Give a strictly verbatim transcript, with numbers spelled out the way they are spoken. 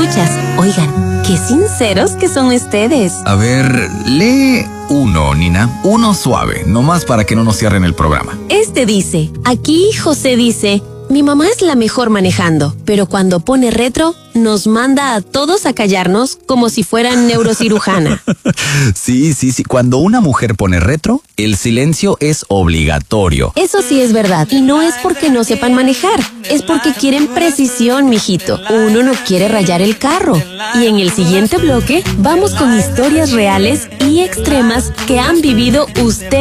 escuchas. Oigan, qué sinceros que son ustedes. A ver, lee uno, Nina. Uno suave, nomás para que no nos cierren el programa. Este dice, aquí José dice, mi mamá es la mejor manejando, pero cuando pone retro, nos manda a todos a callarnos como si fueran neurocirujana. Sí, sí, sí. Cuando una mujer pone retro, el silencio es obligatorio. Eso sí es verdad. Y no es porque no sepan manejar. Es porque quieren precisión, mijito. Uno no quiere rayar el carro. Y en el siguiente bloque, vamos con historias reales y extremas que han vivido ustedes.